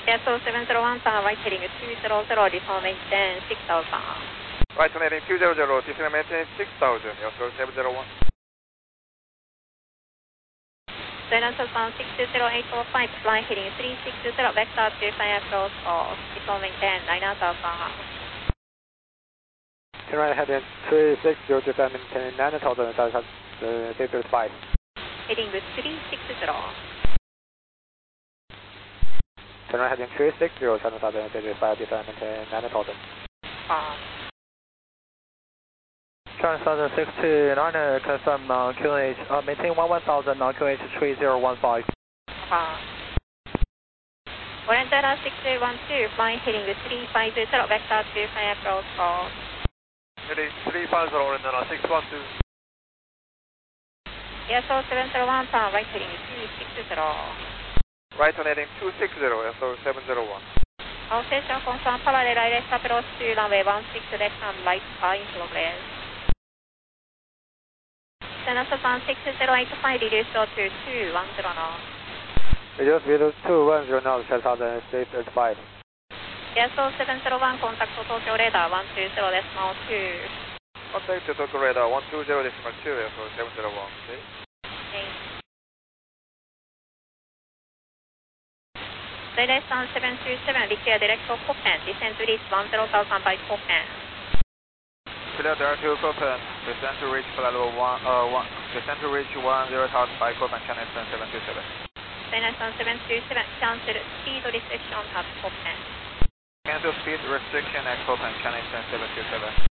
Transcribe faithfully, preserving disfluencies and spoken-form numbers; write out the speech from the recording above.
Yes, so seven zero one turn right heading two zero zero, descend maintain six thousand. Right on heading two zero zero, descend maintain six thousand, yes, so seven zero one. Zealand Southbound six two zero eight four five, flying heading three six zero, vector two five approach for descend maintain nine thousand. Turn right heading three six zero, descend maintain nine thousand, uh, six five. Heading three six zero. Turn right heading three six zero, seven thousand, six five, descend maintain nine thousand. Um. China Southern six two nine, confirm uh, Q N H, uh, maintain one one thousand, uh, Q N H three zero one five. Uh. Oriental six two one two, flying heading three five zero, vector two five approach for. Heading three five zero, Oriental six one two. Yes, so seven zero one turn right heading two six zero. Right on heading two six zero, yes, so seven zero one. All station confirm parallel direct approach to runway one six left and right are in progress. Zealand Southbound six zero eight five, reduce to two one zero knots. Reduce speed to two one zero knots, ten thousand, six five. Yes, so seven zero one, contact Tokyo radar one two zero decimal two. Contact the Tokyo radar one two zero decimal two, yes, so seven zero one, okay. Okay. Zealand seven two seven, require direct to Copen, descend to reach one zero thousand by Copen. Clear direct to Copen, descend to reach flight level one, uh, one, descend to reach one zero thousand by Copen, Channel seven two seven. Zealand seven two seven, cancel speed restriction at Copen. Cancel speed restriction at Copen, Channel seven two seven.